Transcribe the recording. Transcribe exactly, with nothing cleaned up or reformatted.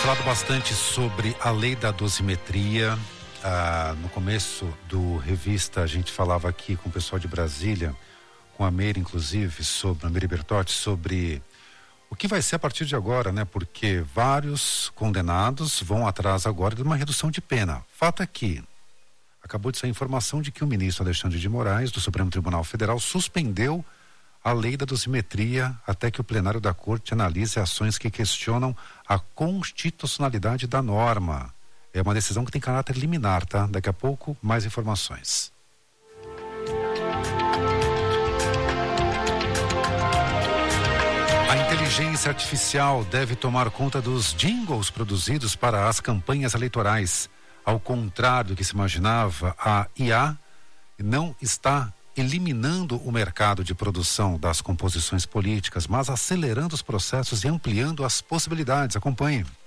falado bastante sobre a lei da dosimetria. Ah, no começo do Revista, a gente falava aqui com o pessoal de Brasília, com a Meire, inclusive, sobre a Meire Bertotti, sobre o que vai ser a partir de agora, né? Porque vários condenados vão atrás agora de uma redução de pena. Fato é que acabou de sair informação de que o ministro Alexandre de Moraes, do Supremo Tribunal Federal, suspendeu a lei da dosimetria até que o plenário da Corte analise ações que questionam a constitucionalidade da norma. É uma decisão que tem caráter liminar, tá? Daqui a pouco, mais informações. A inteligência artificial deve tomar conta dos jingles produzidos para as campanhas eleitorais. Ao contrário do que se imaginava, a I A não está eliminando o mercado de produção das composições políticas, mas acelerando os processos e ampliando as possibilidades. Acompanhe.